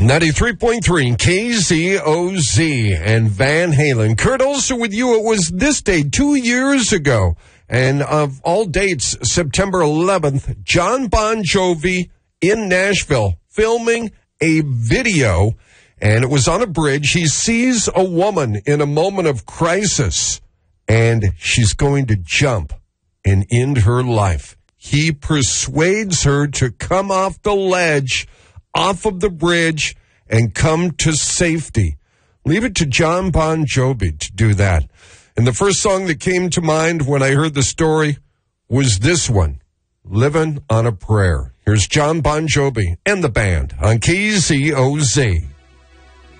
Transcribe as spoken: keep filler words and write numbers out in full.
ninety-three point three K Z O Z and Van Halen. Kurt, also with you, it was this day two years ago. And of all dates, September eleventh, John Bon Jovi in Nashville filming a video. And it was on a bridge. He sees a woman in a moment of crisis, and she's going to jump and end her life. He persuades her to come off the ledge, off of the bridge, and come to safety. Leave it to John Bon Jovi to do that. And the first song that came to mind when I heard the story was this one, Living on a Prayer. Here's John Bon Jovi and the band on K Z O Z.